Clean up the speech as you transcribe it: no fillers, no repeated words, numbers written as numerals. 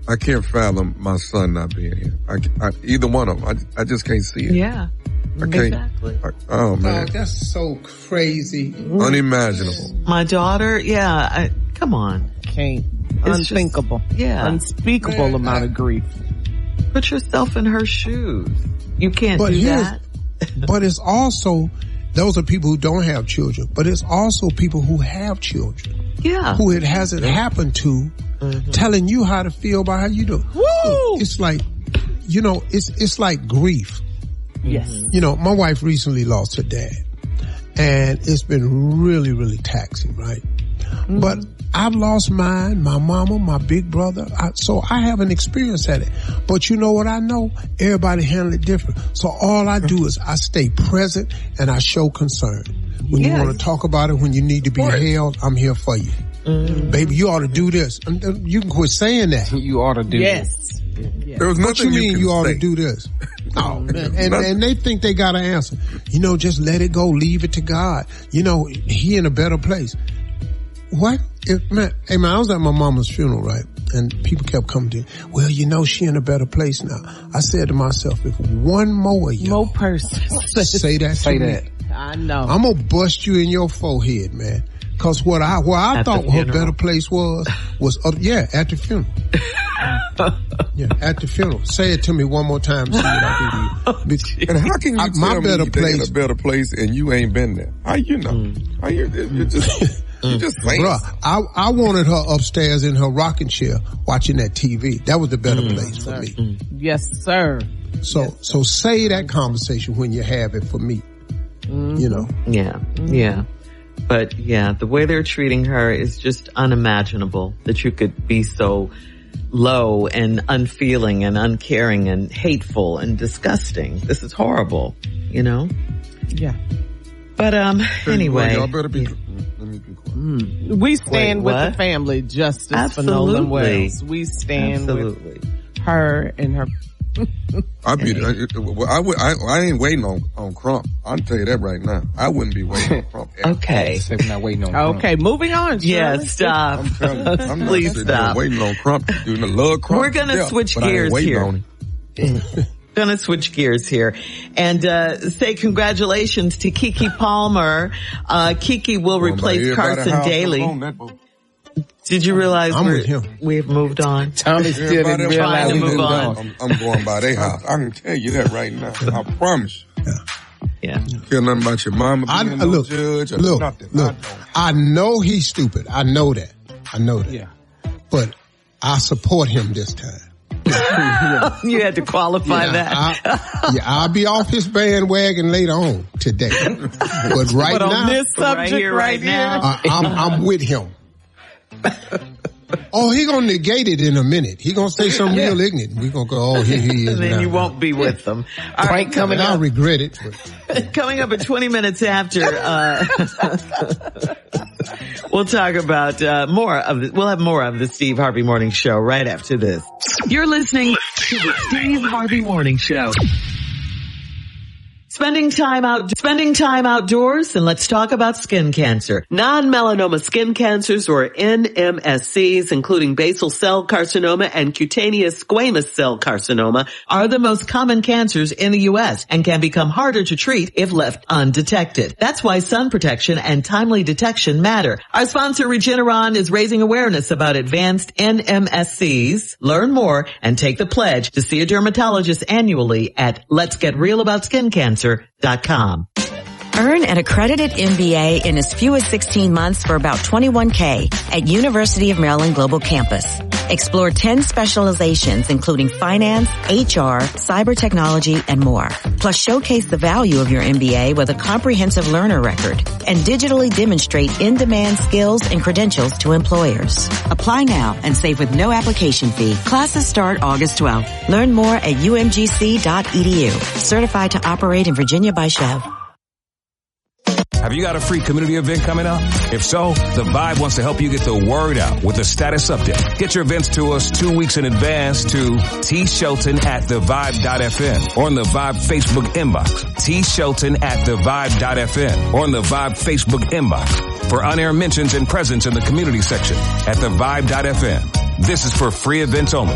I can't fathom my son not being here. Either one of them. I just can't see it. Yeah. Exactly. Oh, man. Oh, that's so crazy. Unimaginable. My daughter, come on. Can't. Unthinkable. Unspeakable amount of grief. Put yourself in her shoes. You can't do that. But it's also, those are people who don't have children, but it's also people who have children. Yeah. Who it hasn't happened to, telling you how to feel about how you do. Woo! It's like, it's like grief. Yes. My wife recently lost her dad, and it's been really, really taxing, right? Mm-hmm. But I've lost mine, my mama, my big brother, so I haven't experienced it. But you know what I know? Everybody handle it different. So all I do is I stay present and I show concern. When you want to talk about it, when you need to be held, I'm here for you. Mm-hmm. Baby, you ought to do this. You can quit saying that. You ought to do this. There was nothing what you mean you ought to do this? Oh, man. And they think they got an answer. Just let it go. Leave it to God. He in a better place. What? Hey, man, I was at my mama's funeral, right? And people kept coming to me. Well, she in a better place now. I said to myself, if one more of y'all say that to me, I know. I'm going to bust you in your forehead, man. Cause where I thought her better place was at the funeral. At the funeral. Say it to me one more time. See what I do to you. And how can you tell me you're in a better place and you ain't been there? How you know? How you just saying? Bruh, I wanted her upstairs in her rocking chair watching that TV. That was the better place for me. Yes, sir. So say that conversation when you have it for me. Yeah. But the way they're treating her is just unimaginable, that you could be so low and unfeeling and uncaring and hateful and disgusting. This is horrible, Yeah. But anyway. Y'all better be let me be quiet. We stand with the family, Justice for Nolan Wells. We stand with her and her. I ain't waiting on Crump. I'll tell you that right now. I wouldn't be waiting on Crump. Okay. We're not waiting on Crump. Okay, moving on. Yeah, stop. I'm Please stop. Waiting on Crump to do the love Crump. We're gonna switch gears here. Gonna switch gears here and say congratulations to Keke Palmer. Keke will replace Carson Daly. Did you realize we've moved on? Tommy still didn't realize we moved on. I'm going by their house. I can tell you that right now. I promise you. Yeah. Care nothing about your mama being no judge or nothing. Look, I know he's stupid. I know that. Yeah. But I support him this time. You had to qualify that. I'll be off his bandwagon later on today. But right now, on this subject right now, I'm with him. Oh, he gonna negate it in a minute. He gonna say something real ignorant. We gonna go, here he is. And then you won't be with them. All right, coming up. I'll regret it. Coming up at 20 minutes after, we'll talk about we'll have more of the Steve Harvey Morning Show right after this. You're listening to the Steve Harvey Morning Show. Spending time outdoors, and let's talk about skin cancer. Non-melanoma skin cancers, or NMSCs, including basal cell carcinoma and cutaneous squamous cell carcinoma, are the most common cancers in the U.S. and can become harder to treat if left undetected. That's why sun protection and timely detection matter. Our sponsor, Regeneron, is raising awareness about advanced NMSCs. Learn more and take the pledge to see a dermatologist annually at letsgetrealaboutskincancer.com. Earn an accredited MBA in as few as 16 months for about $21K at University of Maryland Global Campus. Explore 10 specializations including finance, HR, cyber technology, and more. Plus showcase the value of your MBA with a comprehensive learner record and digitally demonstrate in-demand skills and credentials to employers. Apply now and save with no application fee. Classes start August 12th. Learn more at umgc.edu. Certified to operate in Virginia by Chev. Have you got a free community event coming up? If so, The Vibe wants to help you get the word out with a status update. Get your events to us 2 weeks in advance to tshelton@thevibe.fm or on the Vibe Facebook inbox. tshelton@thevibe.fm or on the Vibe Facebook inbox for on-air mentions and presence in the community section at thevibe.fm. This is for free events only.